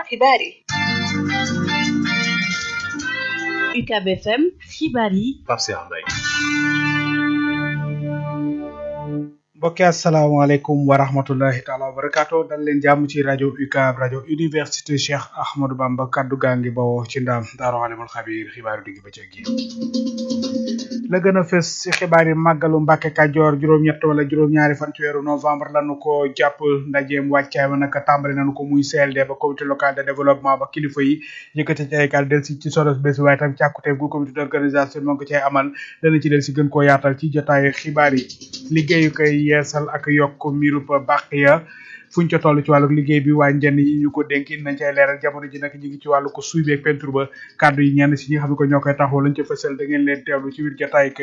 xibaar yi. UCAB FM xibaar yi. Pape Cheikh Mbaye. mbokki asalaamaaleykum wa rahmatullahi taala wa barakaatu dal leen jàmm ci rajo UCAB rajo université Cheikh Ahmadou Bamba kaddu gaa ngi bawoo ci ndaam Daaru Alimul Xabiir xibaaru digg bëccëg gi la gën a fës ci xibaar yi màggalu Mbàkke Kajoor juróom-ñett wala juróom-ñaari fan ci weeru novembre lañu ko jàpp ndajeem wàccaay ba nag tàmbali nañu ko muy CLD ba comité local de développement ba kilifa yi yëkkati ci ay kàddu del si ci solos bés waaye tam càkkuteef gu comité d'organisation moo ngi ko cay amal dana ci del si gën koo yaatal ci jotaayu xibaar yi liggéeyu koy yeesal ak yokk mirub bàq ya fuñ ca toll ci wàllu liggéey bi waa njenn yi ñu ko dénk nañ cay leeral jamono ji nag ñu ngi ci wàllu ko suy beeg peinture ba kàddu yi ñenn si ñi nga xam ne ko ñoo koy taxaw lañ ca fësal da ngeen leen teewlu ci biir jotaay